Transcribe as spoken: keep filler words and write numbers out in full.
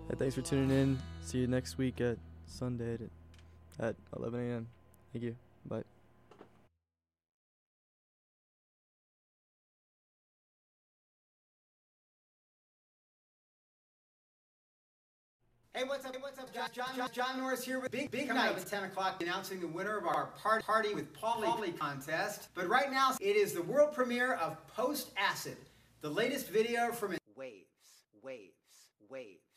Hey, thanks for tuning in. See you next week at Sunday at, at eleven a m Thank you. Bye. Hey, what's up? Hey, what's up? John, John, John, John Norris here with Big Big Night at ten o'clock, announcing the winner of our part Party with Paulie contest. But right now, it is the world premiere of Post Acid, the latest video from Waves, Waves, Waves.